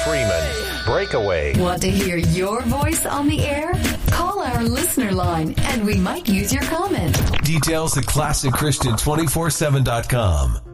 Freeman. Breakaway. Want to hear your voice on the air? Call our listener line and we might use your comment. Details at ClassicChristian247.com.